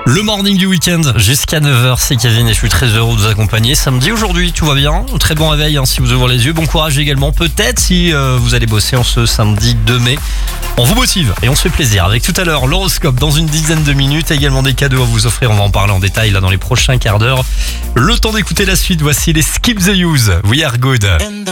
Le morning du week-end jusqu'à 9h, c'est Kevin et je suis très heureux de vous accompagner. Samedi aujourd'hui, tout va bien, très bon réveil si vous ouvrez les yeux, bon courage également peut-être si vous allez bosser en ce samedi 2 mai. On vous motive et on se fait plaisir avec tout à l'heure l'horoscope dans une dizaine de minutes, également des cadeaux à vous offrir, on va en parler en détail là dans les prochains quarts d'heure. Le temps d'écouter la suite, voici les Skip the Use, We Are Good.